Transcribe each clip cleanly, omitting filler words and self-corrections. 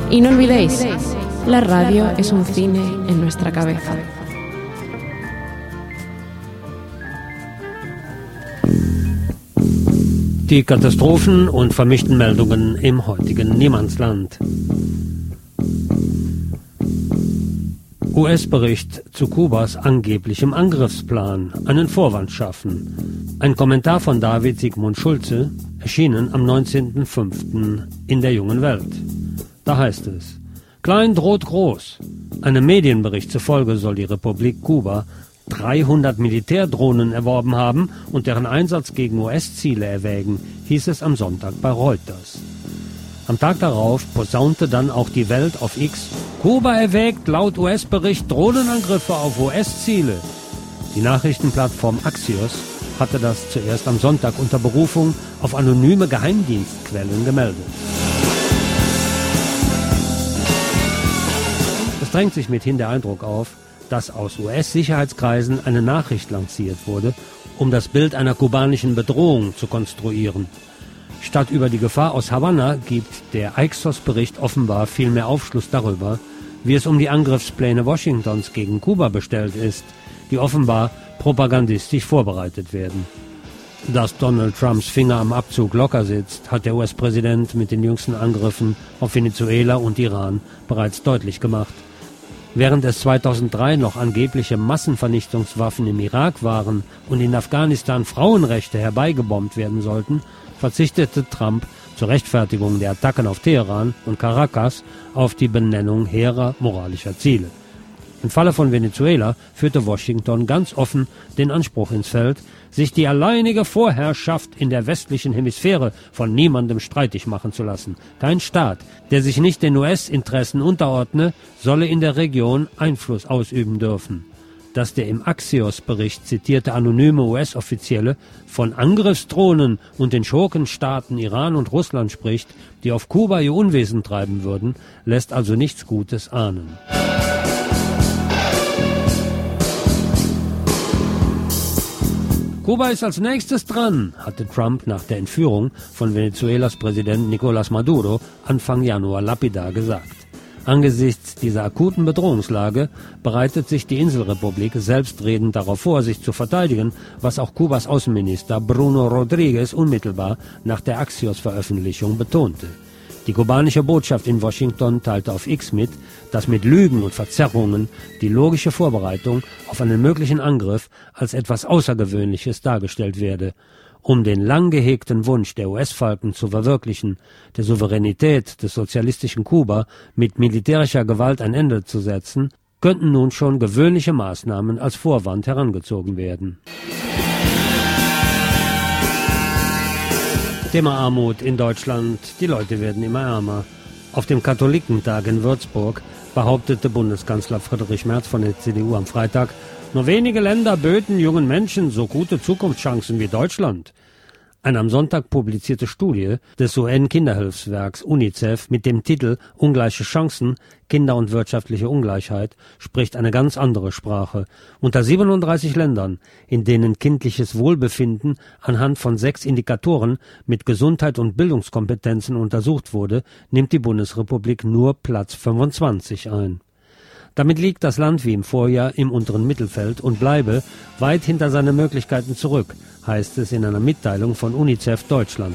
Y no olvidéis, la radio es un cine en nuestra cabeza. Die Katastrophen und vermischten Meldungen im heutigen Niemandsland. US-Bericht zu Kubas angeblichem Angriffsplan, einen Vorwand schaffen. Ein Kommentar von David Sigmund Schulze, erschienen am 19.05. in der Jungen Welt. Da heißt es: Klein droht groß. Einem Medienbericht zufolge soll die Republik Kuba 300 Militärdrohnen erworben haben und deren Einsatz gegen US-Ziele erwägen, hieß es am Sonntag bei Reuters. Am Tag darauf posaunte dann auch die Welt auf X: Kuba erwägt laut US-Bericht Drohnenangriffe auf US-Ziele. Die Nachrichtenplattform Axios hatte das zuerst am Sonntag unter Berufung auf anonyme Geheimdienstquellen gemeldet. Es drängt sich mithin der Eindruck auf, dass aus US-Sicherheitskreisen eine Nachricht lanciert wurde, um das Bild einer kubanischen Bedrohung zu konstruieren. Statt über die Gefahr aus Havanna gibt der Axios-Bericht offenbar viel mehr Aufschluss darüber, wie es um die Angriffspläne Washingtons gegen Kuba bestellt ist, die offenbar propagandistisch vorbereitet werden. Dass Donald Trumps Finger am Abzug locker sitzt, hat der US-Präsident mit den jüngsten Angriffen auf Venezuela und Iran bereits deutlich gemacht. Während es 2003 noch angebliche Massenvernichtungswaffen im Irak waren und in Afghanistan Frauenrechte herbeigebombt werden sollten, verzichtete Trump zur Rechtfertigung der Attacken auf Teheran und Caracas auf die Benennung hehrer moralischer Ziele. Im Falle von Venezuela führte Washington ganz offen den Anspruch ins Feld, sich die alleinige Vorherrschaft in der westlichen Hemisphäre von niemandem streitig machen zu lassen. Kein Staat, der sich nicht den US-Interessen unterordne, solle in der Region Einfluss ausüben dürfen. Dass der im Axios-Bericht zitierte anonyme US-Offizielle von Angriffsdrohnen und den Schurkenstaaten Iran und Russland spricht, die auf Kuba ihr Unwesen treiben würden, lässt also nichts Gutes ahnen. Kuba ist als nächstes dran, hatte Trump nach der Entführung von Venezuelas Präsident Nicolás Maduro Anfang Januar lapidar gesagt. Angesichts dieser akuten Bedrohungslage bereitet sich die Inselrepublik selbstredend darauf vor, sich zu verteidigen, was auch Kubas Außenminister Bruno Rodríguez unmittelbar nach der Axios-Veröffentlichung betonte. Die kubanische Botschaft in Washington teilte auf X mit, dass mit Lügen und Verzerrungen die logische Vorbereitung auf einen möglichen Angriff als etwas Außergewöhnliches dargestellt werde. Um den lang gehegten Wunsch der US-Falken zu verwirklichen, der Souveränität des sozialistischen Kuba mit militärischer Gewalt ein Ende zu setzen, könnten nun schon gewöhnliche Maßnahmen als Vorwand herangezogen werden. Thema Armut in Deutschland. Die Leute werden immer ärmer. Auf dem Katholikentag in Würzburg behauptete Bundeskanzler Friedrich Merz von der CDU am Freitag, nur wenige Länder böten jungen Menschen so gute Zukunftschancen wie Deutschland. Eine am Sonntag publizierte Studie des UN-Kinderhilfswerks UNICEF mit dem Titel »Ungleiche Chancen, Kinder- und wirtschaftliche Ungleichheit« spricht eine ganz andere Sprache. Unter 37 Ländern, in denen kindliches Wohlbefinden anhand von 6 Indikatoren mit Gesundheit und Bildungskompetenzen untersucht wurde, nimmt die Bundesrepublik nur Platz 25 ein. Damit liegt das Land wie im Vorjahr im unteren Mittelfeld und bleibe weit hinter seinen Möglichkeiten zurück, heißt es in einer Mitteilung von UNICEF Deutschland.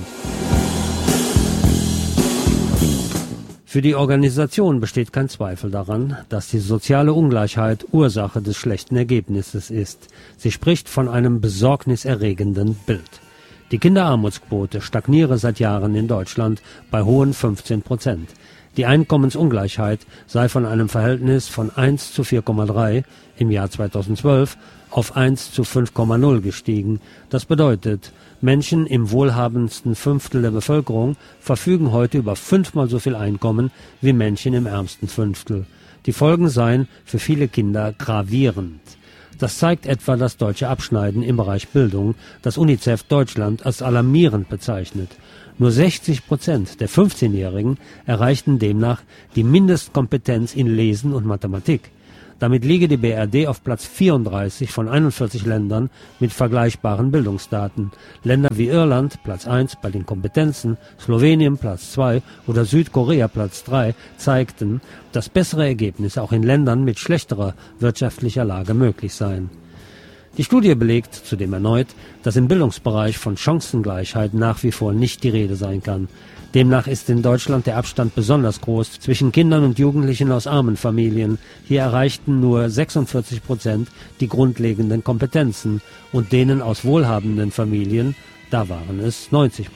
Für die Organisation besteht kein Zweifel daran, dass die soziale Ungleichheit Ursache des schlechten Ergebnisses ist. Sie spricht von einem besorgniserregenden Bild. Die Kinderarmutsquote stagniere seit Jahren in Deutschland bei hohen 15%. Die Einkommensungleichheit sei von einem Verhältnis von 1 zu 4,3 im Jahr 2012 auf 1 zu 5,0 gestiegen. Das bedeutet, Menschen im wohlhabendsten Fünftel der Bevölkerung verfügen heute über 5-mal so viel Einkommen wie Menschen im ärmsten Fünftel. Die Folgen seien für viele Kinder gravierend. Das zeigt etwa das deutsche Abschneiden im Bereich Bildung, das UNICEF Deutschland als alarmierend bezeichnet. Nur 60% der 15-Jährigen erreichten demnach die Mindestkompetenz in Lesen und Mathematik. Damit liege die BRD auf Platz 34 von 41 Ländern mit vergleichbaren Bildungsdaten. Länder wie Irland, Platz 1 bei den Kompetenzen, Slowenien, Platz 2 oder Südkorea, Platz 3, zeigten, dass bessere Ergebnisse auch in Ländern mit schlechterer wirtschaftlicher Lage möglich seien. Die Studie belegt zudem erneut, dass im Bildungsbereich von Chancengleichheit nach wie vor nicht die Rede sein kann. Demnach ist in Deutschland der Abstand besonders groß zwischen Kindern und Jugendlichen aus armen Familien. Hier erreichten nur 46% die grundlegenden Kompetenzen und denen aus wohlhabenden Familien, da waren es 90%.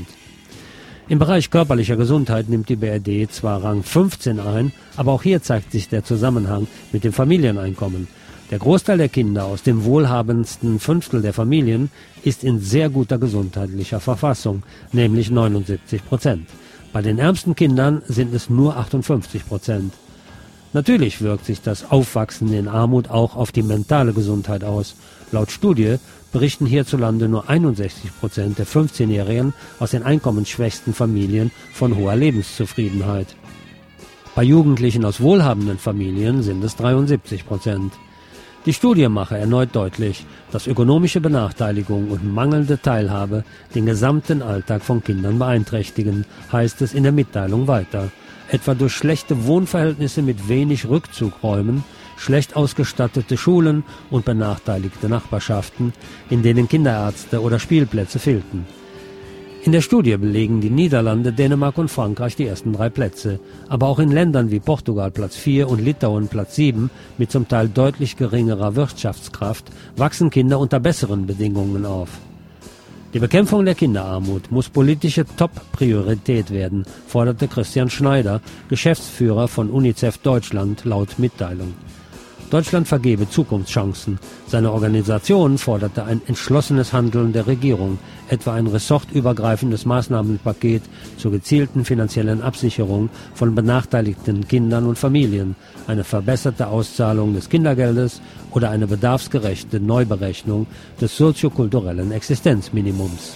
Im Bereich körperlicher Gesundheit nimmt die BRD zwar Rang 15 ein, aber auch hier zeigt sich der Zusammenhang mit dem Familieneinkommen. Der Großteil der Kinder aus dem wohlhabendsten Fünftel der Familien ist in sehr guter gesundheitlicher Verfassung, nämlich 79%. Bei den ärmsten Kindern sind es nur 58%. Natürlich wirkt sich das Aufwachsen in Armut auch auf die mentale Gesundheit aus. Laut Studie berichten hierzulande nur 61% der 15-Jährigen aus den einkommensschwächsten Familien von hoher Lebenszufriedenheit. Bei Jugendlichen aus wohlhabenden Familien sind es 73%. Die Studie mache erneut deutlich, dass ökonomische Benachteiligung und mangelnde Teilhabe den gesamten Alltag von Kindern beeinträchtigen, heißt es in der Mitteilung weiter. Etwa durch schlechte Wohnverhältnisse mit wenig Rückzugräumen, schlecht ausgestattete Schulen und benachteiligte Nachbarschaften, in denen Kinderärzte oder Spielplätze fehlten. In der Studie belegen die Niederlande, Dänemark und Frankreich die ersten 3 Plätze. Aber auch in Ländern wie Portugal Platz 4 und Litauen Platz 7 mit zum Teil deutlich geringerer Wirtschaftskraft wachsen Kinder unter besseren Bedingungen auf. Die Bekämpfung der Kinderarmut muss politische Top-Priorität werden, forderte Christian Schneider, Geschäftsführer von UNICEF Deutschland, laut Mitteilung. Deutschland vergebe Zukunftschancen. Seine Organisation forderte ein entschlossenes Handeln der Regierung, etwa ein ressortübergreifendes Maßnahmenpaket zur gezielten finanziellen Absicherung von benachteiligten Kindern und Familien, eine verbesserte Auszahlung des Kindergeldes oder eine bedarfsgerechte Neuberechnung des soziokulturellen Existenzminimums.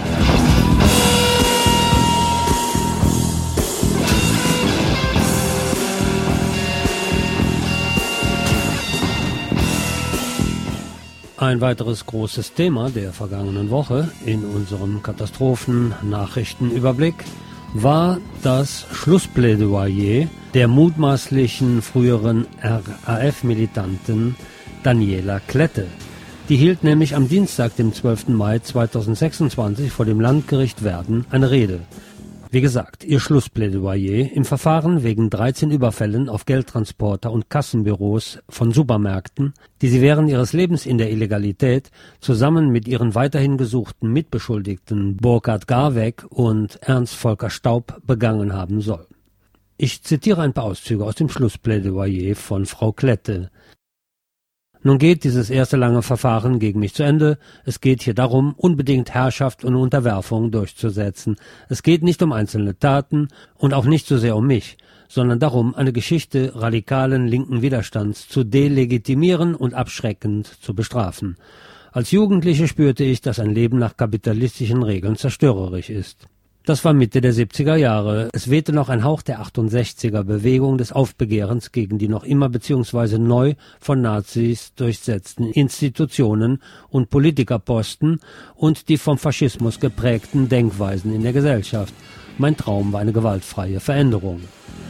Ein weiteres großes Thema der vergangenen Woche in unserem Katastrophen-Nachrichtenüberblick war das Schlussplädoyer der mutmaßlichen früheren RAF-Militanten Daniela Klette. Die hielt nämlich am Dienstag, dem 12. Mai 2026 vor dem Landgericht Verden eine Rede. Wie gesagt, ihr Schlussplädoyer im Verfahren wegen 13 Überfällen auf Geldtransporter und Kassenbüros von Supermärkten, die sie während ihres Lebens in der Illegalität zusammen mit ihren weiterhin gesuchten Mitbeschuldigten Burkhard Garweg und Ernst Volker Staub begangen haben soll. Ich zitiere ein paar Auszüge aus dem Schlussplädoyer von Frau Klette. Nun geht dieses erste lange Verfahren gegen mich zu Ende. Es geht hier darum, unbedingt Herrschaft und Unterwerfung durchzusetzen. Es geht nicht um einzelne Taten und auch nicht so sehr um mich, sondern darum, eine Geschichte radikalen linken Widerstands zu delegitimieren und abschreckend zu bestrafen. Als Jugendliche spürte ich, dass ein Leben nach kapitalistischen Regeln zerstörerisch ist. Das war Mitte der 70er Jahre. Es wehte noch ein Hauch der 68er Bewegung des Aufbegehrens gegen die noch immer bzw. neu von Nazis durchsetzten Institutionen und Politikerposten und die vom Faschismus geprägten Denkweisen in der Gesellschaft. Mein Traum war eine gewaltfreie Veränderung.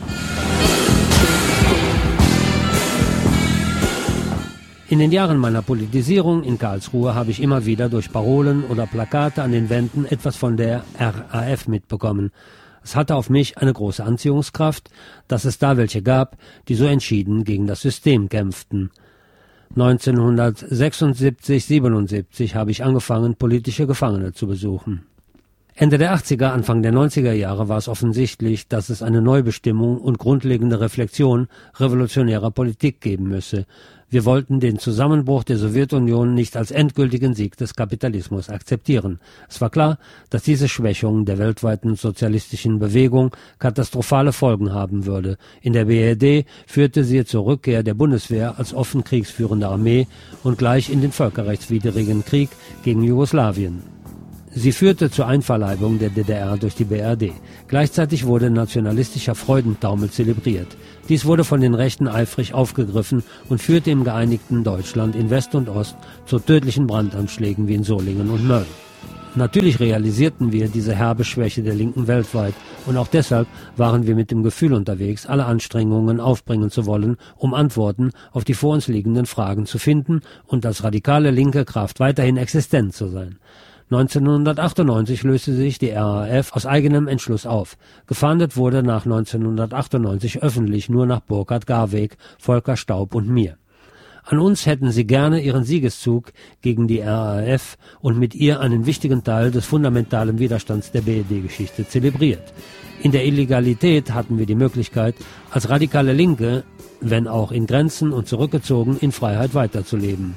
In den Jahren meiner Politisierung in Karlsruhe habe ich immer wieder durch Parolen oder Plakate an den Wänden etwas von der RAF mitbekommen. Es hatte auf mich eine große Anziehungskraft, dass es da welche gab, die so entschieden gegen das System kämpften. 1976/77 habe ich angefangen, politische Gefangene zu besuchen. Ende der 80er, Anfang der 90er Jahre war es offensichtlich, dass es eine Neubestimmung und grundlegende Reflexion revolutionärer Politik geben müsse. Wir wollten den Zusammenbruch der Sowjetunion nicht als endgültigen Sieg des Kapitalismus akzeptieren. Es war klar, dass diese Schwächung der weltweiten sozialistischen Bewegung katastrophale Folgen haben würde. In der BRD führte sie zur Rückkehr der Bundeswehr als offen kriegsführende Armee und gleich in den völkerrechtswidrigen Krieg gegen Jugoslawien. Sie führte zur Einverleibung der DDR durch die BRD. Gleichzeitig wurde nationalistischer Freudentaumel zelebriert. Dies wurde von den Rechten eifrig aufgegriffen und führte im geeinigten Deutschland in West und Ost zu tödlichen Brandanschlägen wie in Solingen und Mölln. Natürlich realisierten wir diese herbe Schwäche der Linken weltweit und auch deshalb waren wir mit dem Gefühl unterwegs, alle Anstrengungen aufbringen zu wollen, um Antworten auf die vor uns liegenden Fragen zu finden und als radikale linke Kraft weiterhin existent zu sein. 1998 löste sich die RAF aus eigenem Entschluss auf. Gefahndet wurde nach 1998 öffentlich nur nach Burkhard Garweg, Volker Staub und mir. An uns hätten sie gerne ihren Siegeszug gegen die RAF und mit ihr einen wichtigen Teil des fundamentalen Widerstands der BRD-Geschichte zelebriert. In der Illegalität hatten wir die Möglichkeit, als radikale Linke, wenn auch in Grenzen und zurückgezogen, in Freiheit weiterzuleben.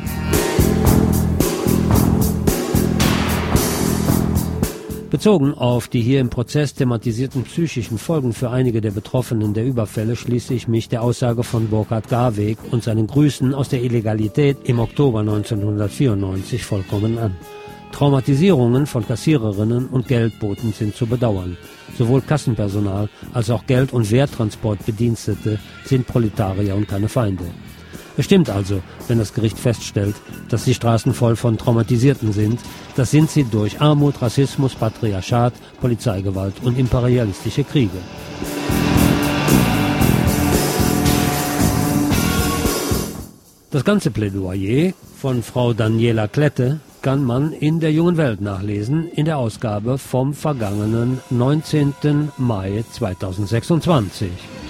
Bezogen auf die hier im Prozess thematisierten psychischen Folgen für einige der Betroffenen der Überfälle schließe ich mich der Aussage von Burkhard Garweg und seinen Grüßen aus der Illegalität im Oktober 1994 vollkommen an. Traumatisierungen von Kassiererinnen und Geldboten sind zu bedauern. Sowohl Kassenpersonal als auch Geld- und Werttransportbedienstete sind Proletarier und keine Feinde. Es stimmt also, wenn das Gericht feststellt, dass die Straßen voll von Traumatisierten sind, das sind sie durch Armut, Rassismus, Patriarchat, Polizeigewalt und imperialistische Kriege. Das ganze Plädoyer von Frau Daniela Klette kann man in der Jungen Welt nachlesen, in der Ausgabe vom vergangenen 19. Mai 2026.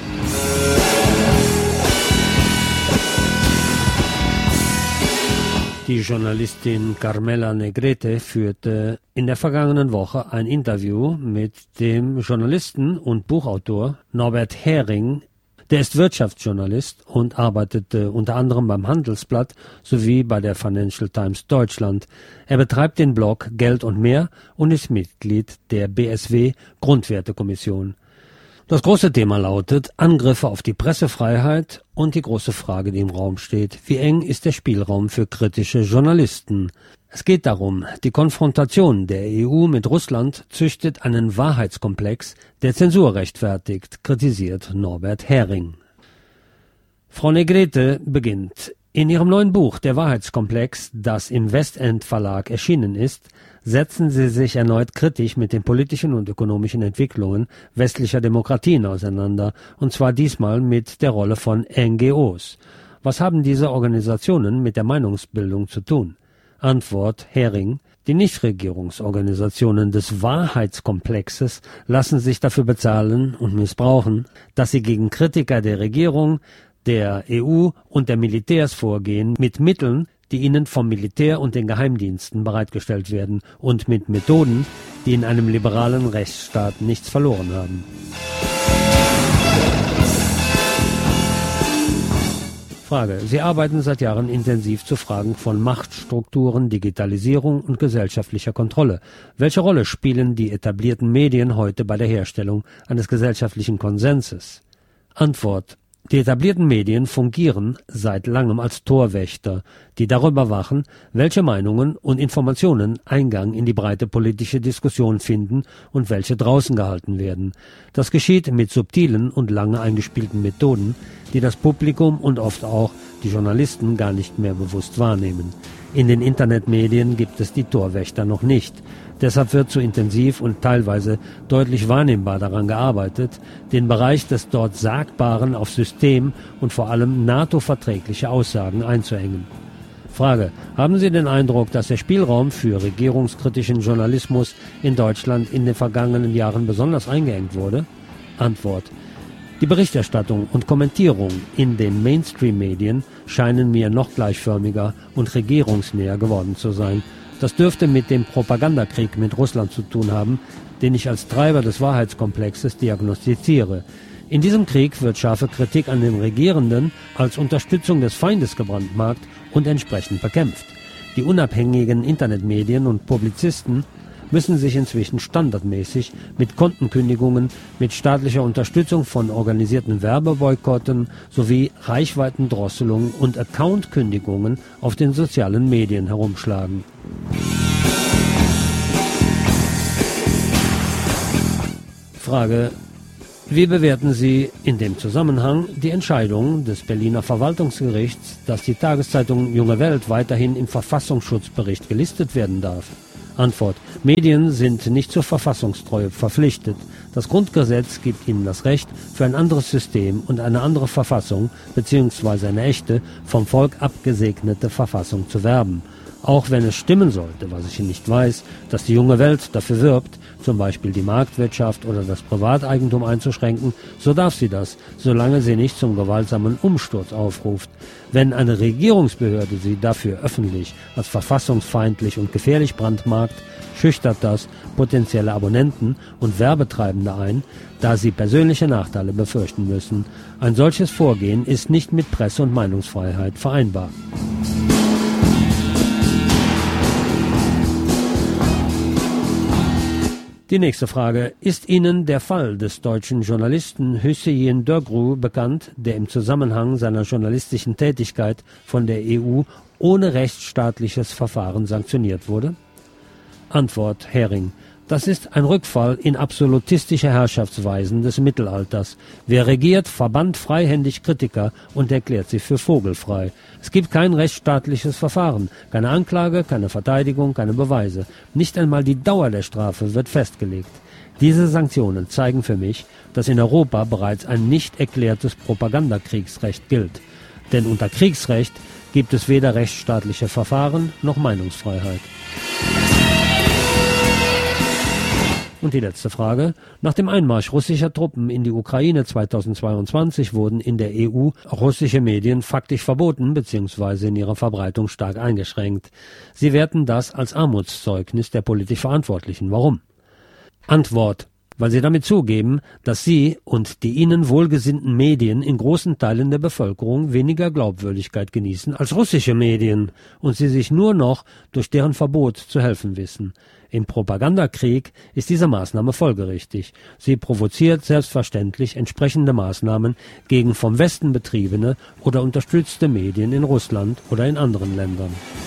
Die Journalistin Carmela Negrete führte in der vergangenen Woche ein Interview mit dem Journalisten und Buchautor Norbert Hering. Der ist Wirtschaftsjournalist und arbeitete unter anderem beim Handelsblatt sowie bei der Financial Times Deutschland. Er betreibt den Blog Geld und mehr und ist Mitglied der BSW Grundwertekommission. Das große Thema lautet Angriffe auf die Pressefreiheit und die große Frage, die im Raum steht: Wie eng ist der Spielraum für kritische Journalisten? Es geht darum, die Konfrontation der EU mit Russland züchtet einen Wahrheitskomplex, der Zensur rechtfertigt, kritisiert Norbert Hering. Frau Negrete beginnt. In ihrem neuen Buch Der Wahrheitskomplex, das im Westend Verlag erschienen ist, setzen sie sich erneut kritisch mit den politischen und ökonomischen Entwicklungen westlicher Demokratien auseinander, und zwar diesmal mit der Rolle von NGOs. Was haben diese Organisationen mit der Meinungsbildung zu tun? Antwort Hering: Die Nichtregierungsorganisationen des Wahrheitskomplexes lassen sich dafür bezahlen und missbrauchen, dass sie gegen Kritiker der Regierung, der EU und der Militärs vorgehen mit Mitteln, die ihnen vom Militär und den Geheimdiensten bereitgestellt werden und mit Methoden, die in einem liberalen Rechtsstaat nichts verloren haben. Frage: Sie arbeiten seit Jahren intensiv zu Fragen von Machtstrukturen, Digitalisierung und gesellschaftlicher Kontrolle. Welche Rolle spielen die etablierten Medien heute bei der Herstellung eines gesellschaftlichen Konsenses? Antwort: Die etablierten Medien fungieren seit langem als Torwächter, die darüber wachen, welche Meinungen und Informationen Eingang in die breite politische Diskussion finden und welche draußen gehalten werden. Das geschieht mit subtilen und lange eingespielten Methoden, die das Publikum und oft auch die Journalisten gar nicht mehr bewusst wahrnehmen. In den Internetmedien gibt es die Torwächter noch nicht. Deshalb wird so intensiv und teilweise deutlich wahrnehmbar daran gearbeitet, den Bereich des dort Sagbaren auf System und vor allem NATO-verträgliche Aussagen einzuengen. Frage: Haben Sie den Eindruck, dass der Spielraum für regierungskritischen Journalismus in Deutschland in den vergangenen Jahren besonders eingeengt wurde? Antwort: Die Berichterstattung und Kommentierung in den Mainstream-Medien scheinen mir noch gleichförmiger und regierungsnäher geworden zu sein. Das dürfte mit dem Propagandakrieg mit Russland zu tun haben, den ich als Treiber des Wahrheitskomplexes diagnostiziere. In diesem Krieg wird scharfe Kritik an den Regierenden als Unterstützung des Feindes gebrandmarkt und entsprechend bekämpft. Die unabhängigen Internetmedien und Publizisten müssen sich inzwischen standardmäßig mit Kontenkündigungen, mit staatlicher Unterstützung von organisierten Werbeboykotten sowie Reichweitendrosselungen und Accountkündigungen auf den sozialen Medien herumschlagen. Frage: Wie bewerten Sie in dem Zusammenhang die Entscheidung des Berliner Verwaltungsgerichts, dass die Tageszeitung Junge Welt weiterhin im Verfassungsschutzbericht gelistet werden darf? Antwort: Medien sind nicht zur Verfassungstreue verpflichtet. Das Grundgesetz gibt ihnen das Recht, für ein anderes System und eine andere Verfassung bzw. eine echte, vom Volk abgesegnete Verfassung zu werben. Auch wenn es stimmen sollte, was ich nicht weiß, dass die Junge Welt dafür wirbt, zum Beispiel die Marktwirtschaft oder das Privateigentum einzuschränken, so darf sie das, solange sie nicht zum gewaltsamen Umsturz aufruft. Wenn eine Regierungsbehörde sie dafür öffentlich als verfassungsfeindlich und gefährlich brandmarkt, schüchtert das potenzielle Abonnenten und Werbetreibende ein, da sie persönliche Nachteile befürchten müssen. Ein solches Vorgehen ist nicht mit Presse- und Meinungsfreiheit vereinbar. Die nächste Frage: Ist Ihnen der Fall des deutschen Journalisten Hüseyin Dögru bekannt, der im Zusammenhang seiner journalistischen Tätigkeit von der EU ohne rechtsstaatliches Verfahren sanktioniert wurde? Antwort: Hering: Das ist ein Rückfall in absolutistische Herrschaftsweisen des Mittelalters. Wer regiert, verbannt freihändig Kritiker und erklärt sie für vogelfrei. Es gibt kein rechtsstaatliches Verfahren, keine Anklage, keine Verteidigung, keine Beweise. Nicht einmal die Dauer der Strafe wird festgelegt. Diese Sanktionen zeigen für mich, dass in Europa bereits ein nicht erklärtes Propagandakriegsrecht gilt. Denn unter Kriegsrecht gibt es weder rechtsstaatliche Verfahren noch Meinungsfreiheit. Und die letzte Frage: Nach dem Einmarsch russischer Truppen in die Ukraine 2022 wurden in der EU russische Medien faktisch verboten bzw. in ihrer Verbreitung stark eingeschränkt. Sie werten das als Armutszeugnis der politisch Verantwortlichen. Warum? Antwort: Weil sie damit zugeben, dass sie und die ihnen wohlgesinnten Medien in großen Teilen der Bevölkerung weniger Glaubwürdigkeit genießen als russische Medien und sie sich nur noch durch deren Verbot zu helfen wissen. Im Propagandakrieg ist diese Maßnahme folgerichtig. Sie provoziert selbstverständlich entsprechende Maßnahmen gegen vom Westen betriebene oder unterstützte Medien in Russland oder in anderen Ländern.